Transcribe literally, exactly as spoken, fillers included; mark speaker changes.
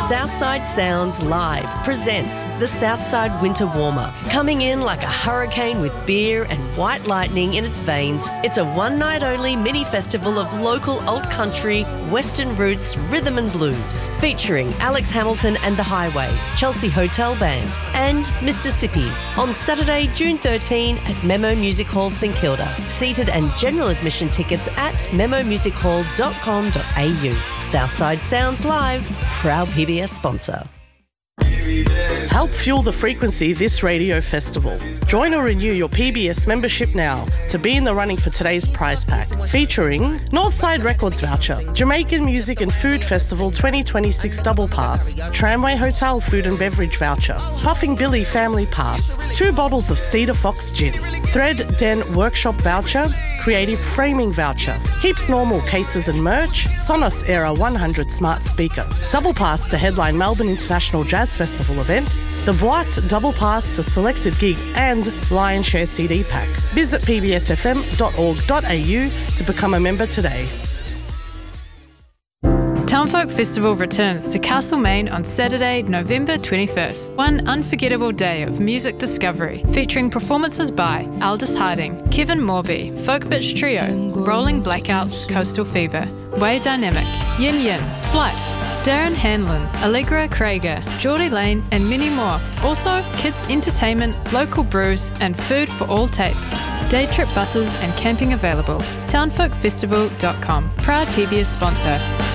Speaker 1: Southside Sounds Live presents the Southside Winter Warmer. Coming in like a hurricane with beer and white lightning in its veins, it's a one-night-only mini-festival of local alt country, western roots, rhythm and blues, featuring Alex Hamilton and The Highway, Chelsea Hotel Band and Mississippi on Saturday, June thirteenth at Memo Music Hall, St Kilda. Seated and general admission tickets at memo music hall dot com dot a u. Southside Sounds Live, proud P B S sponsor.
Speaker 2: Help fuel the frequency this radio festival. Join or renew your P B S membership now to be in the running for today's prize pack, featuring Northside Records voucher, Jamaican Music and Food Festival twenty twenty-six double pass, Tramway Hotel food and beverage voucher, Puffing Billy family pass, two bottles of Cedar Fox gin, Thread Den workshop voucher, Creative Framing voucher, Heaps Normal cases and merch, Sonos Era one hundred smart speaker, double pass to headline Melbourne International Jazz Festival event, the Boite double pass to selected gig and Lion Share C D pack. Visit p b s f m dot org dot a u to become a member today.
Speaker 3: Townfolk Festival returns to Castlemaine on Saturday, November twenty-first. One unforgettable day of music discovery, featuring performances by Aldous Harding, Kevin Morby, Folk Bitch Trio, Rolling Blackouts, Coastal Fever, Way Dynamic, Yin Yin, Flight, Darren Hanlon, Allegra Krieger, Geordie Lane and many more. Also, kids entertainment, local brews and food for all tastes. Day trip buses and camping available. townfolk festival dot com, proud P B S sponsor.